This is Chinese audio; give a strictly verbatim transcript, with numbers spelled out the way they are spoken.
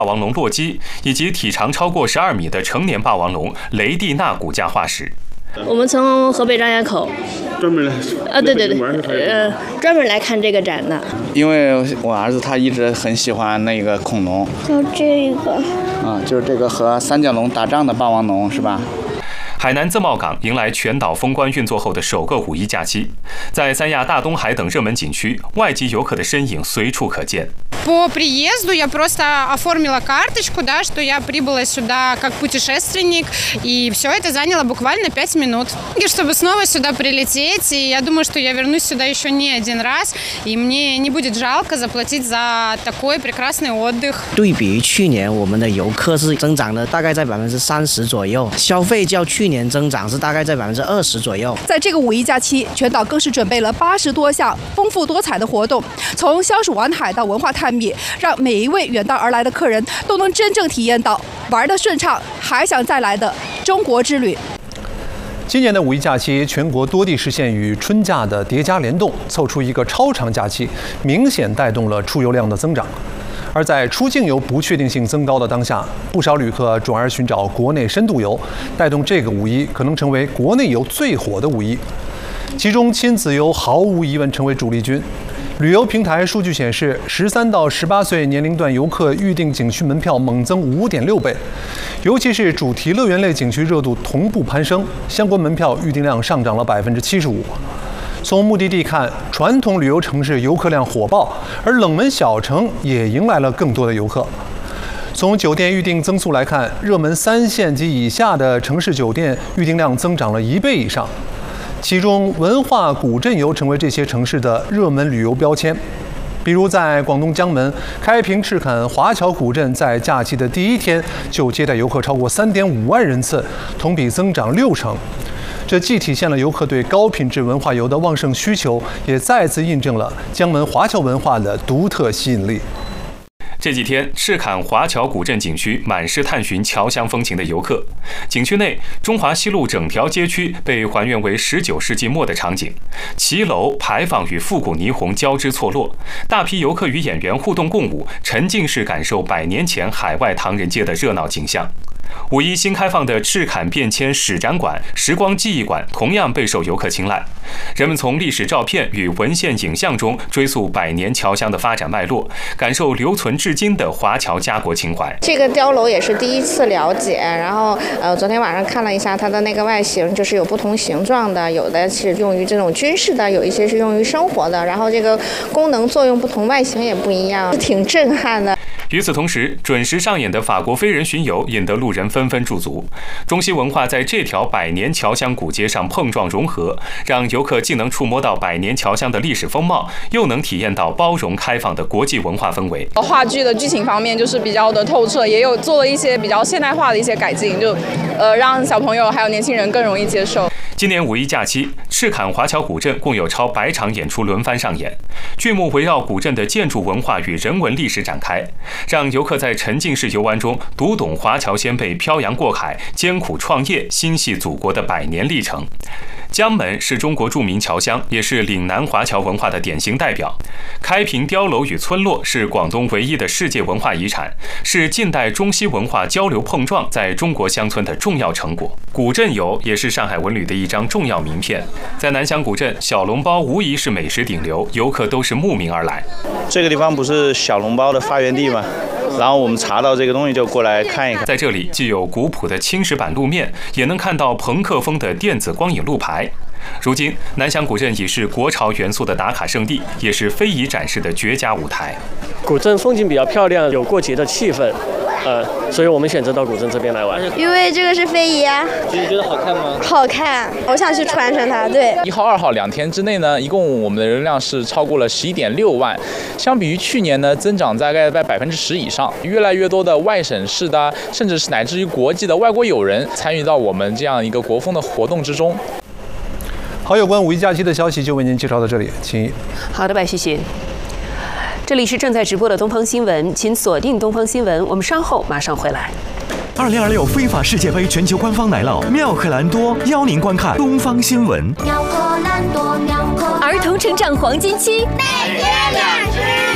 霸王龙洛基，以及体长超过十二米的成年霸王龙雷蒂娜骨架化石。 我们从河北张家口专门来啊，对对对，呃，专门来看这个展的。 因为我儿子他一直很喜欢那个恐龙， 就这个， 啊，就是这个和三角龙打仗的霸王龙，是吧？ 海南自贸港迎来全岛封关运作后的首个五一假期，在三亚大东海等热门景区，外籍游客的身影随处可见。 По приезду я просто оформила карточку, да, что я прибыла сюда как путешественник, и все это заняло буквально пять минут. И чтобы снова сюда прилететь, и я думаю, что я вернусь сюда еще не один раз, и мне не будет жалко заплатить за такой прекрасный отдых. 对比去年，我们的游客是增长了大概在百分之三十左右，消费较去年增长是大概在百分之二十左右。 在这个五一假期，全岛更是准备了八十多项丰富多彩的活动，从消暑玩海到文化探秘，让每一位远道而来的客人都能真正体验到玩得顺畅，还想再来的中国之旅。 今年的五一假期，全国多地实现与春假的叠加联动，凑出一个超长假期，明显带动了出游量的增长。而在出境游不确定性增高的当下，不少旅客转而寻找国内深度游，带动这个五一可能成为国内游最火的五一。其中亲子游毫无疑问成为主力军。旅游平台数据显示，十三到十八岁年龄段游客预订景区门票猛增五点六倍，尤其是主题乐园类景区热度同步攀升，相关门票预订量上涨了百分之七十五。从目的地看，传统旅游城市游客量火爆，而冷门小城也迎来了更多的游客。从酒店预订增速来看，热门三线及以下的城市酒店预订量增长了一倍以上。其中，文化古镇游成为这些城市的热门旅游标签。比如在广东江门，开平赤坎华侨古镇在假期的第一天就接待游客超过三点五万人次，同比增长六成。这既体现了游客对高品质文化游的旺盛需求，也再次印证了江门华侨文化的独特吸引力。 这几天，赤坎华侨古镇景区满是探寻侨乡风情的游客。景区内，中华西路整条街区被还原为十九世纪末的场景，骑楼、牌坊与复古霓虹交织错落，大批游客与演员互动共舞，沉浸式感受百年前海外唐人街的热闹景象。五一新开放的赤坎变迁史展馆、时光记忆馆同样备受游客青睐。人们从历史照片与文献影像中追溯百年侨乡的发展脉络，感受留存至今的华侨家国情怀。 这个碉楼也是第一次了解，然后呃，昨天晚上看了一下它的那个外形，就是有不同形状的，有的是用于这种军事的，有一些是用于生活的，然后这个功能作用不同，外形也不一样，挺震撼的。 与此同时，准时上演的法国飞人巡游引得路人纷纷驻足。中西文化在这条百年侨乡古街上碰撞融合，让游客既能触摸到百年侨乡的历史风貌，又能体验到包容开放的国际文化氛围。 话剧的剧情方面就是比较的透彻，也有做了一些比较现代化的一些改进，就呃让小朋友还有年轻人更容易接受。 今年五一假期，赤坎华侨古镇共有超百场演出轮番上演，剧目围绕古镇的建筑文化与人文历史展开，让游客在沉浸式游玩中读懂华侨先辈漂洋过海、艰苦创业、心系祖国的百年历程。江门是中国著名侨乡，也是岭南华侨文化的典型代表。开平碉楼与村落是广东唯一的世界文化遗产，是近代中西文化交流碰撞在中国乡村的重要成果。古镇游也是上海文旅的一张重要名片。在南翔古镇，小笼包无疑是美食顶流，游客都是慕名而来。 这个地方不是小笼包的发源地吗？然后我们查到这个东西就过来看一看。 在这里既有古朴的青石板路面，也能看到朋克风的电子光影路牌。如今，南翔古镇已是国潮元素的打卡圣地，也是非遗展示的绝佳舞台。 古镇风景比较漂亮，有过节的气氛，呃，所以我们选择到古镇这边来玩。 因为这个是非遗啊。 你觉得好看吗？ 好看，我想去传承它。对。 一号、二号两天之内呢，一共我们的人量是超过了十一点六万，相比于去年呢，增长大概在百分之十以上。越来越多的外省市的，甚至是乃至于国际的外国友人参与到我们这样一个国风的活动之中。 好，有关五一假期的消息就为您介绍到这里，请。 好的，白旭旭。这里是正在直播的东方新闻，请锁定东方新闻，我们稍后马上回来。 二零二六非法世界杯全球官方来了，妙可蓝多邀您观看东方新闻。 儿童成长黄金期，每天两只。